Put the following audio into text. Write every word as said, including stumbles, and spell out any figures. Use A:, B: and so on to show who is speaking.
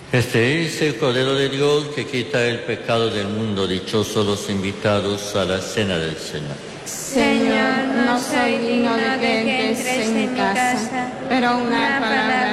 A: Este es el Cordero de Dios que quita el pecado del mundo. Dichosos los invitados a la cena del Señor.
B: Señor, no soy digno de que entres en mi casa, pero una palabra